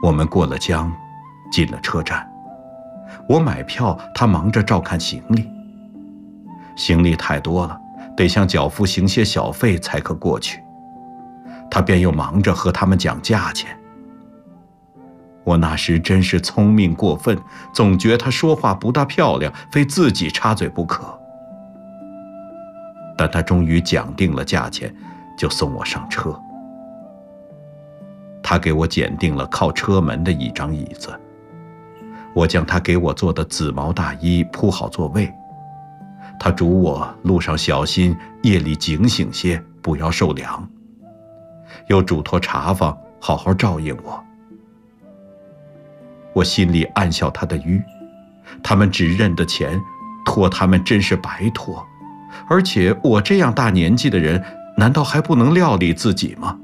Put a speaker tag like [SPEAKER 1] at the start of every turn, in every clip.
[SPEAKER 1] 我们过了江，进了车站。我买票，他忙着照看行李。行李太多了，得向脚夫行些小费才可过去。他便又忙着和他们讲价钱。我那时真是聪明过分，总觉他说话不大漂亮，非自己插嘴不可。但他终于讲定了价钱，就送我上车。他给我拣定了靠车门的一张椅子，我将他给我做的紫毛大衣铺好座位。他嘱我路上小心，夜里警醒些，不要受凉。又嘱托茶房好好照应我。我心里暗笑他的愚，他们只认得钱，托他们真是白托。而且我这样大年纪的人，难道还不能料理自己吗？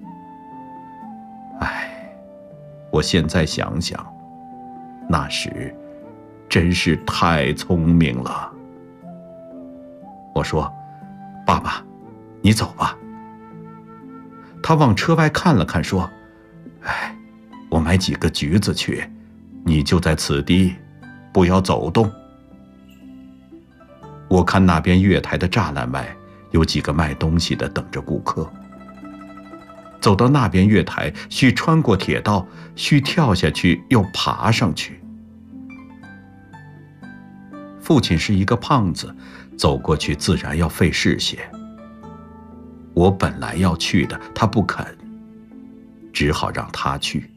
[SPEAKER 1] 我现在想想，那时真是太聪明了。我说：“爸爸，你走吧。”他往车外看了看，说：“我买几个橘子去，你就在此地，不要走动。”我看那边月台的栅栏外有几个卖东西的等着顾客。走到那边月台，须穿过铁道，须跳下去又爬上去。父亲是一个胖子，走过去自然要费事些。我本来要去的，他不肯，只好让他去。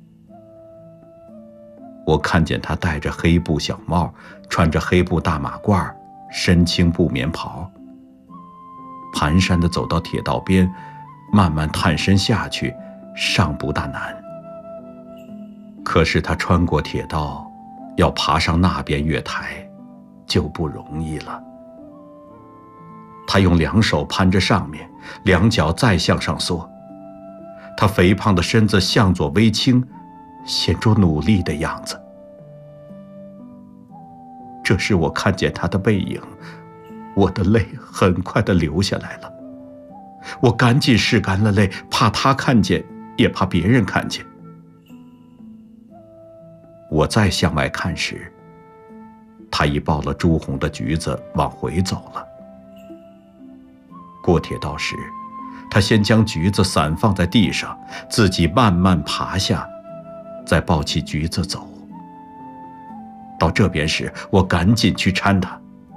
[SPEAKER 1] 我看见他戴着黑布小帽，穿着黑布大马褂，身青布棉袍，蹒跚地走到铁道边，慢慢探身下去，尚不大难。可是他穿过铁道，要爬上那边月台，就不容易了。他用两手攀着上面，两脚再向上缩。他肥胖的身子向左微倾，显出努力的样子。这时我看见他的背影，我的泪很快地流下来了。我赶紧拭干了泪，怕他看见，也怕别人看见。我再向外看时，他已抱了朱红的橘子往回走了。过铁道时，他先将橘子散放在地上，自己慢慢爬下，再抱起橘子走。到这边时，我赶紧去搀他。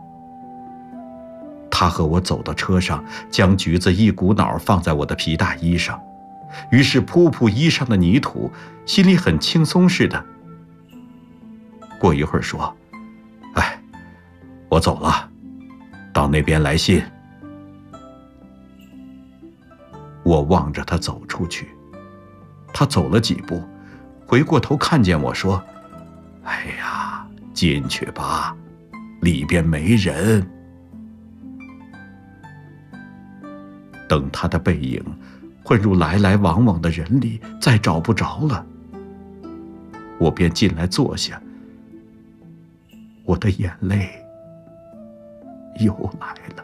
[SPEAKER 1] 他和我走到车上，将橘子一股脑放在我的皮大衣上，于是扑扑衣上的泥土，心里很轻松似的。过一会儿说：“我走了，到那边来信。”我望着他走出去，他走了几步，回过头看见我说：“进去吧，里边没人。”等他的背影混入来来往往的人里，再找不着了，我便进来坐下，我的眼泪又来了。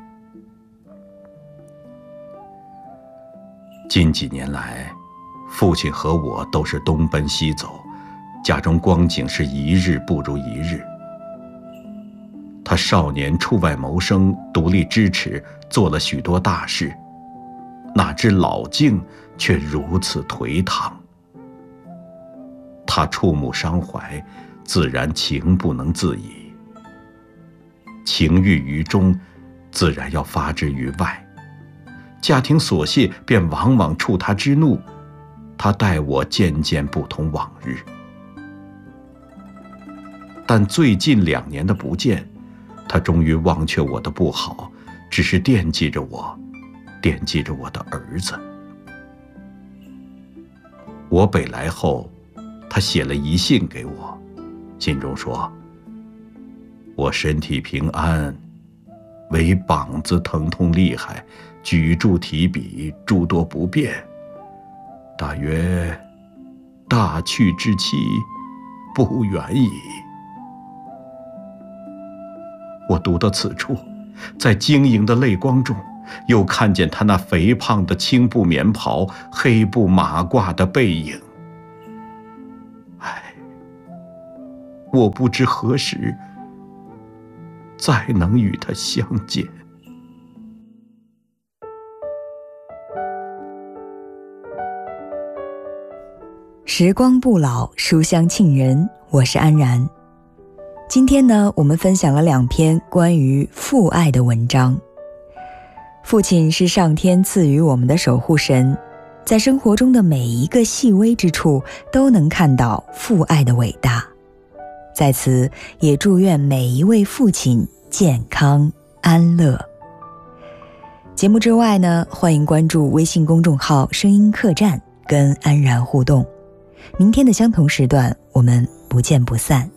[SPEAKER 1] 近几年来，父亲和我都是东奔西走，家中光景是一日不如一日。他少年出外谋生，独立支持，做了许多大事，哪知老境却如此颓唐。他触目伤怀，自然情不能自已。情郁于中，自然要发之于外。家庭琐屑便往往触他之怒，他待我渐渐不同往日。但最近2年的不见，他终于忘却我的不好，只是惦记着我，惦记着我的儿子。我北来后，他写了一信给我，信中说：“我身体平安，唯膀子疼痛厉害，举箸提笔诸多不便，大约大去之期不远矣。”我读到此处，在晶莹的泪光中，又看见他那肥胖的青布棉袍、黑布马褂的背影， 我不知何时再能与他相见。
[SPEAKER 2] 时光不老，书香沁人，我是安然。今天呢，我们分享了2篇关于父爱的文章。父亲是上天赐予我们的守护神，在生活中的每一个细微之处都能看到父爱的伟大。在此也祝愿每一位父亲健康安乐。节目之外呢，欢迎关注微信公众号声音客栈，跟安然互动。明天的相同时段，我们不见不散。